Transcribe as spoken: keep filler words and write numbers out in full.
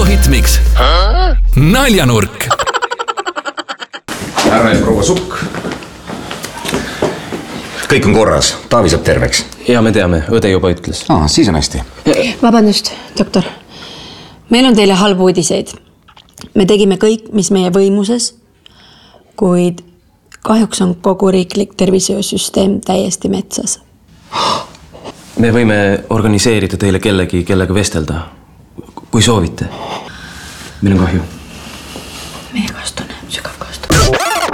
Raadiohitmiks Naljanurk. Härra ja proua Sukk. Kõik on korras, Taavi saab terveks. Ja me teame, õde juba ütles. Aa, siis on hästi. Vabandust, doktor. Meil on teile halbu uudiseid. Me tegime kõik, mis meie võimuses, kuid kahjuks on kogu riiklik tervishoiusüsteem täiesti metsas. Me võime organiseerida teile kellegi, kellega vestelda, kui soovite. Meil on kahju. Meie kastu.